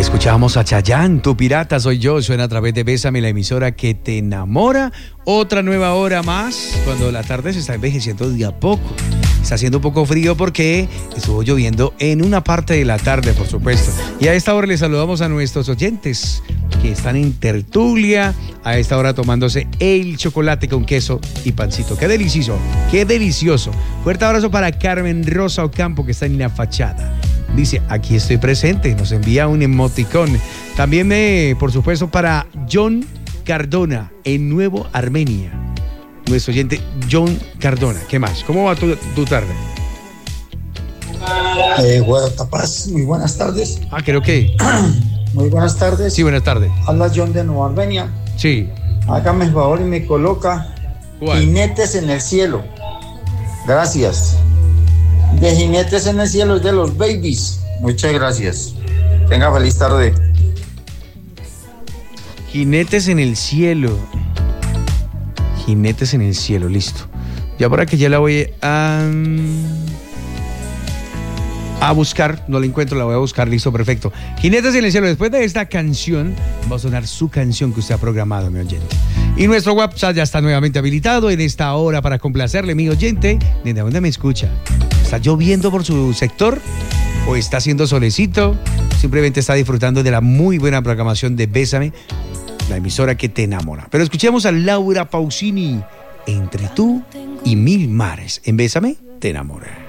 escuchamos a Chayanne, Tu Pirata Soy Yo, suena a través de Bésame, la emisora que te enamora. Otra nueva hora más, cuando la tarde se está envejeciendo de a poco. Está haciendo un poco frío porque estuvo lloviendo en una parte de la tarde, por supuesto. Y a esta hora les saludamos a nuestros oyentes que están en tertulia, a esta hora tomándose el chocolate con queso y pancito. ¡Qué delicioso! ¡Qué delicioso! Fuerte abrazo para Carmen Rosa Ocampo, que está en la fachada. Dice, aquí estoy presente, nos envía un emoticón. También, por supuesto, para John Cardona, en Nuevo Armenia. Nuestro oyente John Cardona. ¿Qué más? ¿Cómo va tu tarde? Guadalajara, muy buenas tardes. Creo que... Muy buenas tardes. Sí, buenas tardes. Habla John de Nueva Armenia. Sí. Hágame el favor y me coloca ¿Cuál? Jinetes en el cielo. Gracias. De Jinetes en el cielo es de los Babies. Muchas gracias. Tenga feliz tarde. Jinetes en el cielo. Jinetes en el cielo, listo. Ya por aquí ya la voy a buscar, no la encuentro, la voy a buscar, listo, perfecto. Jinetes en el cielo, después de esta canción, va a sonar su canción que usted ha programado, mi oyente. Y nuestro WhatsApp ya está nuevamente habilitado en esta hora para complacerle, mi oyente. ¿Desde dónde me escucha? ¿Está lloviendo por su sector? ¿O está haciendo solecito? Simplemente está disfrutando de la muy buena programación de Bésame, la emisora que te enamora. Pero escuchemos a Laura Pausini, Entre tú y mil mares. En Bésame, te enamora.